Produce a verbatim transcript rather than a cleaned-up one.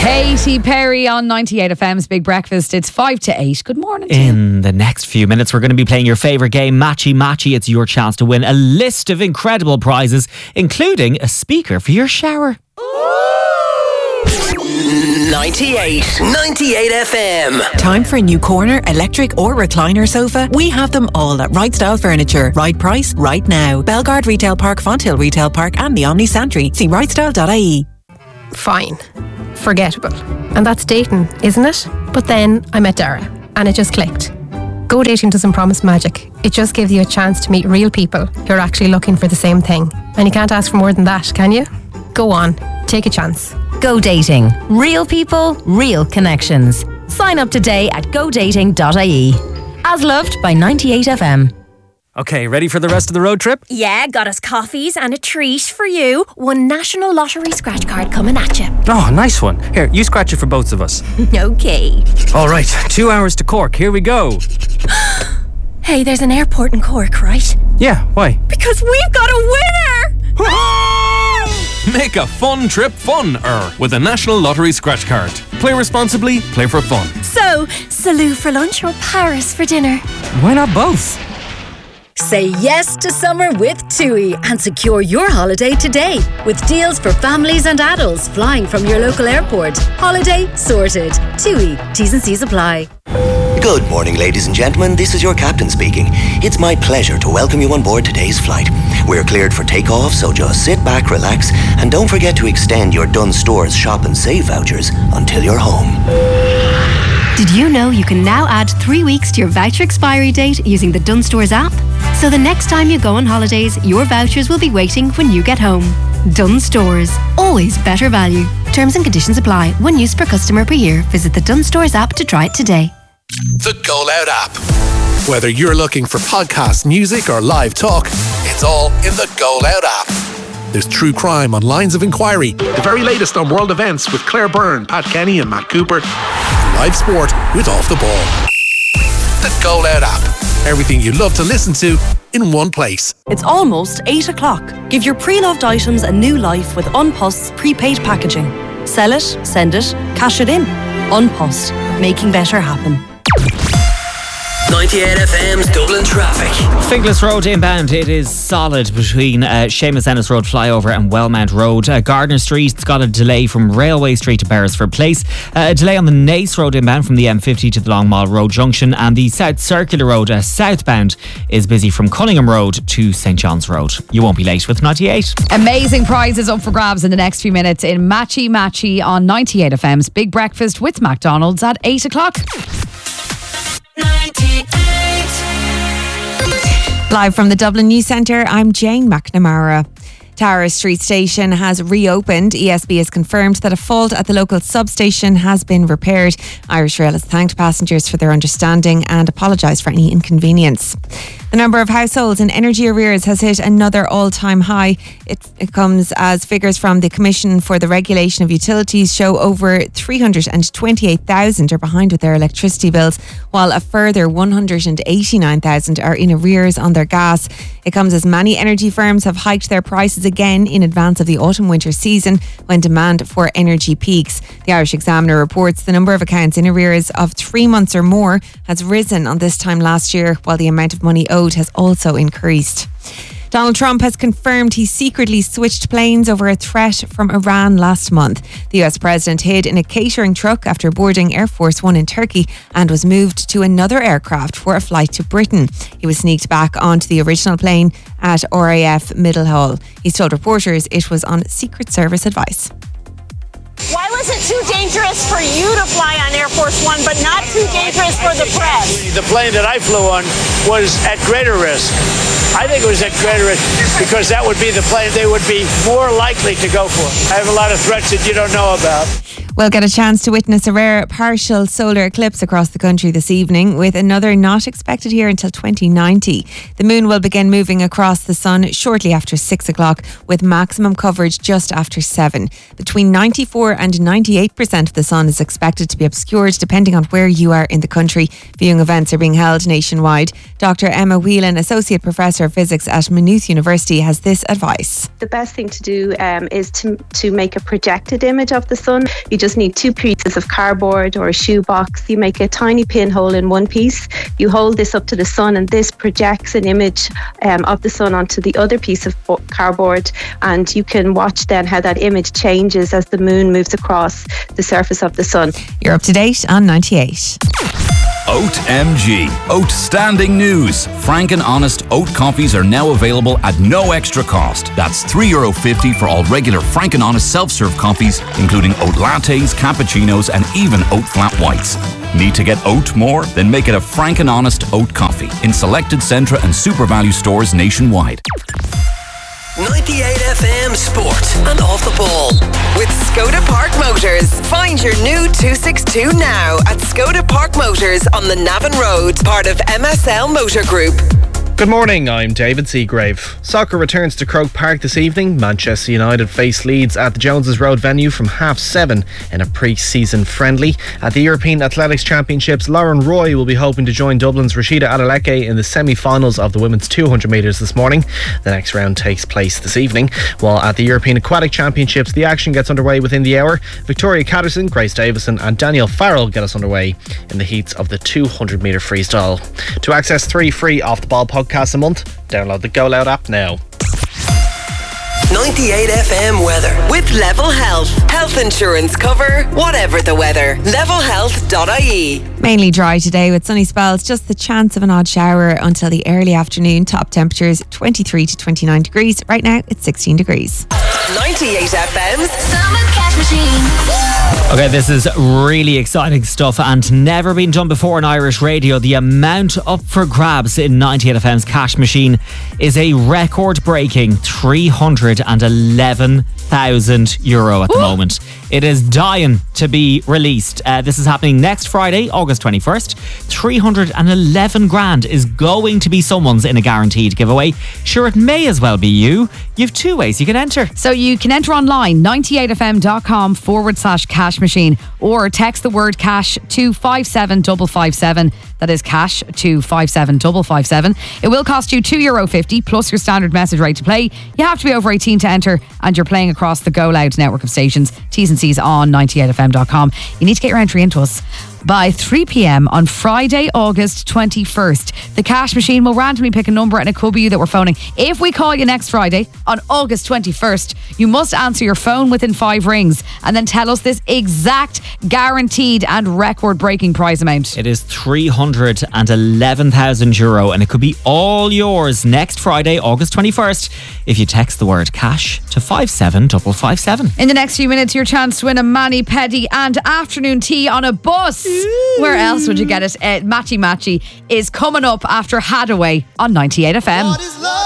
Katy Perry on ninety-eight F M's Big Breakfast. It's five to eight. Good morning to you. In the next few minutes, we're going to be playing your favourite game, Matchy Matchy. It's your chance to win a list of incredible prizes, including a speaker for your shower. ninety-eight, ninety-eight F M. Time for a new corner, electric or recliner sofa? We have them all at Right Style Furniture. Right price, right now. Belgard Retail Park, Fonthill Retail Park and the Omni Santry. See right style dot I E. Fine. Forgettable. And that's dating, isn't it? But then I met Dara and it just clicked. Go Dating doesn't promise magic. It just gives you a chance to meet real people who are actually looking for the same thing. And you can't ask for more than that, can you? Go on. Take a chance. Go Dating. Real people, real connections. Sign up today at go dating dot I E. As loved by ninety-eight F M. Okay, ready for the rest of the road trip? Yeah, got us coffees and a treat for you. One National Lottery scratch card coming at you. Oh, nice one. Here, you scratch it for both of us. Okay. All right, two hours to Cork. Here we go. Hey, there's an airport in Cork, right? Yeah, why? Because we've got a winner! Make a fun trip fun-er with a National Lottery scratch card. Play responsibly, play for fun. So, Salou for lunch or Paris for dinner? Why not both? Say yes to summer with TUI and secure your holiday today with deals for families and adults flying from your local airport. Holiday sorted. TUI. T's and C's apply. Good morning, ladies and gentlemen. This is your captain speaking. It's my pleasure to welcome you on board today's flight. We're cleared for takeoff, so just sit back, relax, and don't forget to extend your Dunnes Stores Shop and Save vouchers until you're home. Did you know you can now add three weeks to your voucher expiry date using the Dunnes Stores app? So the next time you go on holidays, your vouchers will be waiting when you get home. Dunnes Stores. Always better value. Terms and conditions apply. One use per customer per year. Visit the Dunnes Stores app to try it today. The Go Loud app. Whether you're looking for podcast, music or live talk, it's all in the Go Loud app. There's true crime on Lines of Inquiry, the very latest on world events with Claire Byrne, Pat Kenny and Matt Cooper, live sport with Off the Ball. The Go Loud app. Everything you love to listen to in one place. It's almost eight o'clock. Give your pre-loved items a new life with Unpost's prepaid packaging. Sell it, send it, cash it in. Unpost. Making better happen. ninety-eight F M's Dublin traffic. Finglas Road inbound, it is solid between uh, Seamus Ennis Road flyover and Wellmount Road. Uh, Gardner Street's got a delay from Railway Street to Beresford Place. Uh, a delay on the Nace Road inbound from the M fifty to the Long Mall Road Junction. And the South Circular Road uh, southbound is busy from Cunningham Road to St John's Road. You won't be late with ninety-eight. Amazing prizes up for grabs in the next few minutes in Matchy Matchy on ninety-eight F M's Big Breakfast with McDonald's at eight o'clock. Live from the Dublin News Centre, I'm Jane McNamara. Tara Street Station has reopened. E S B has confirmed that a fault at the local substation has been repaired. Irish Rail has thanked passengers for their understanding and apologised for any inconvenience. The number of households in energy arrears has hit another all-time high. It, it comes as figures from the Commission for the Regulation of Utilities show over three hundred twenty-eight thousand are behind with their electricity bills, while a further one hundred eighty-nine thousand are in arrears on their gas. It comes as many energy firms have hiked their prices again in advance of the autumn-winter season when demand for energy peaks. The Irish Examiner reports the number of accounts in arrears of three months or more has risen on this time last year, while the amount of money owed has also increased. Donald Trump has confirmed he secretly switched planes over a threat from Iran last month. The U S president hid in a catering truck after boarding Air Force One in Turkey and was moved to another aircraft for a flight to Britain. He was sneaked back onto the original plane at R A F Middlehall. He's told reporters it was on Secret Service advice. Why was it too dangerous for you to fly on Air Force One, but not too dangerous for the press? The plane that I flew on was at greater risk. I think it was at greater risk because that would be the plane they would be more likely to go for. I have a lot of threats that you don't know about. We'll get a chance to witness a rare partial solar eclipse across the country this evening, with another not expected here until twenty ninety. The moon will begin moving across the sun shortly after six o'clock, with maximum coverage just after seven. Between ninety-four and ninety-eight percent of the sun is expected to be obscured, depending on where you are in the country. Viewing events are being held nationwide. Doctor Emma Whelan, Associate Professor of Physics at Maynooth University, has this advice. The best thing to do um, is to, to make a projected image of the sun. You just need two pieces of cardboard or a shoe box. You make a tiny pinhole in one piece. You hold this up to the sun, and this projects an image um, of the sun onto the other piece of cardboard, and you can watch then how that image changes as the moon moves across the surface of the sun. You're up to date on ninety-eight. Oat M G. Outstanding news. Frank and Honest oat coffees are now available at no extra cost. That's three euro fifty for all regular Frank and Honest self-serve coffees, including oat lattes, cappuccinos, and even oat flat whites. Need to get oat more? Then make it a Frank and Honest oat coffee in selected Centra and Super Value stores nationwide. ninety-eight F M Sport and Off the Ball. With Skoda Park Motors. Find your new two sixty-two now at Skoda Park Motors on the Navan Road, part of M S L Motor Group. Good morning, I'm David Seagrave. Soccer returns to Croke Park this evening. Manchester United face Leeds at the Joneses Road venue from half seven in a pre-season friendly. At the European Athletics Championships, Lauren Roy will be hoping to join Dublin's Rashida Adeleke in the semi-finals of the women's two hundred metres this morning. The next round takes place this evening. While at the European Aquatic Championships, the action gets underway within the hour. Victoria Catterson, Grace Davison and Danielle Farrell get us underway in the heats of the two hundred metre freestyle. To access three free Off the Ball podcasts a month, download the Go Loud app now. ninety-eight F M weather. With Level Health. Health insurance cover, whatever the weather. level health dot I E. Mainly dry today with sunny spells, just the chance of an odd shower until the early afternoon. Top temperatures twenty-three to twenty-nine degrees. Right now it's sixteen degrees. ninety-eight F M's Summer Cash Machine. Okay, this is really exciting stuff and never been done before on Irish radio. The amount up for grabs in ninety-eight F M's cash machine is a record-breaking three hundred eleven thousand euro at the Ooh. moment. It is dying to be released. Uh, this is happening next Friday, August twenty-first. three hundred eleven grand is going to be someone's in a guaranteed giveaway. Sure, it may as well be you. You have two ways you can enter. So you can enter online, ninety-eight f m dot com forward slash cash machine, or text the word cash to five seven five five seven. That is cash to five seven five five seven. It will cost you two euro fifty plus your standard message rate to play. You have to be over eighteen to enter, and you're playing across the Go Loud network of stations. T's and C's on ninety-eight f m dot com. You need to get your entry into us by three p.m. on Friday, August twenty-first. The cash machine will randomly pick a number, and it could be you that we're phoning. If we call you next Friday on August twenty-first, you must answer your phone within five rings and then tell us this exact guaranteed and record-breaking prize amount. It is three hundred eleven thousand euro, and it could be all yours next Friday, August twenty-first, if you text the word cash to five seven five five seven. In the next few minutes, your chance to win a mani-pedi and afternoon tea on a bus. Ooh. Where else would you get it? Uh, Matchy Matchy is coming up after Hadaway on ninety-eight F M.